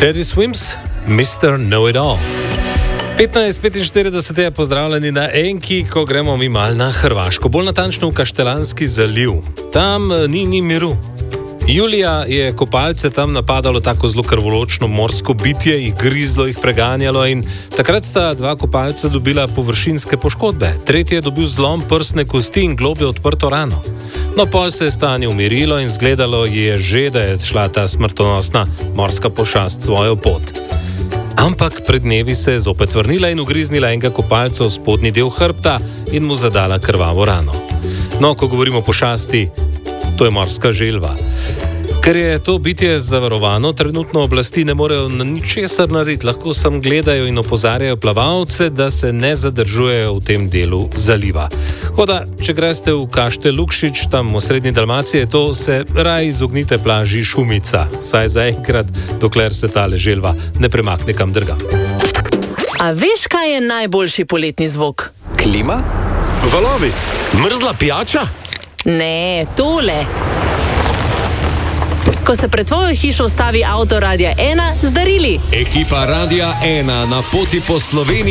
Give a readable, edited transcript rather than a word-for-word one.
Teddy Swims, Mr. Know-It-All. 15:45 je pozdravljeni na Enki, ko gremo mi mal na Hrvaško, bolj natančno v Kaštelanski zaliv. Tam ni miru. Julija je kopalce tam napadalo tako zelo krvoločno morsko bitje, jih grizlo, jih preganjalo in takrat sta dva kopalca dobila površinske poškodbe. Tretji je dobil zlom prsne kosti in globlje odprto rano. No, pol se je stanje umirilo in zgledalo je že, da je šla ta smrtonosna morska pošast svojo pot. Ampak pred dnevi se je zopet vrnila in ugriznila enega kopalca v spodnji del hrbta in mu zadala krvavo rano. No, ko govorimo o pošasti, to je morska želva. Ker je to bitje zavarovano, trenutno oblasti ne morejo na ničesar narediti, lahko samo gledajo in opozarjajo plavalce, da se ne zadržujejo v tem delu zaliva. Hoda, če greste v Kaštel Lukšič, tam v srednji Dalmaciji, to se raj izognite plaži Šumica, saj zaenkrat, dokler se tale želva ne premakne kam drugam. A veš, kaj je najboljši poletni zvok? Klima? Valovi? Mrzla pijača? Ne, tole. Ko se pred tvojo hišo ustavi avto Radia 1 z darili. Ekipa Radia 1 na poti po Sloveniji.